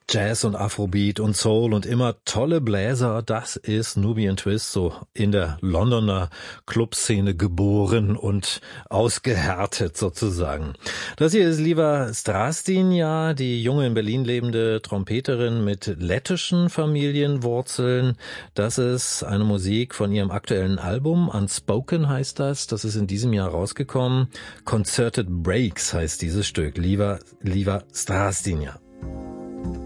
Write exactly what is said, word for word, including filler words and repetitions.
Jazz und Afrobeat und Soul und immer tolle Bläser, das ist Nubian Twist, so in der Londoner Clubszene geboren und ausgehärtet sozusagen. Das hier ist Liva Strastinja, die junge in Berlin lebende Trompeterin mit lettischen Familienwurzeln. Das ist eine Musik von ihrem aktuellen Album, Unspoken heißt das, das ist in diesem Jahr rausgekommen. Concerted Breaks heißt dieses Stück, Liva, Liva Strastinja.